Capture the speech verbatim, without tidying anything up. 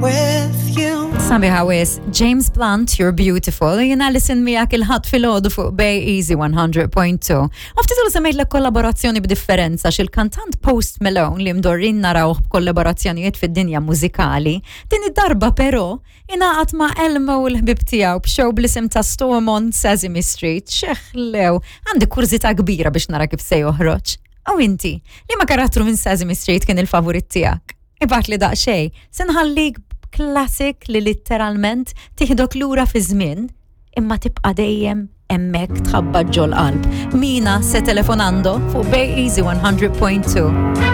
with you. Sabi ħawis, James Blunt, You're Beautiful, jina listen miegħek il-ħadd fil-ħodu fuq Bay Easy one hundred point two. Uftitul semmejt la kollaborazzjoni b'differenza xil-kantant Post Malone li mdorrin narawh b'kollaborazzjonijiet fid-dinja mużikali, din id-darba però ingħaqad ma' Elmo u l-ħbib tiegħu b'show bl-isem ta' Storm on Sesame Street. Xeħlew, għandi kurzita kbira biex nara kif se joħroġ. U inti, li ma karattru minn Sesame Street kien il-favorit tiegħek? Ibgħat li daqsxejn, se nħallik klassik li literalment tieħdok lura fi żmien imma tibqa' dejjem hemmhekk tħabbaġ ġol qalb. Mina se telefonando fuq Bay Easy one hundred point two.